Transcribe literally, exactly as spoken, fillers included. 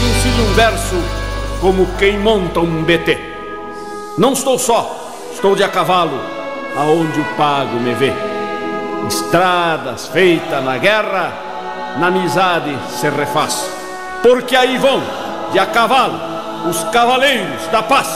ensine um verso como quem monta um B T. Não estou só, estou de a cavalo, aonde o pago me vê. Estradas feitas na guerra, na amizade se refaz. Porque aí vão, de a cavalo, os cavaleiros da paz.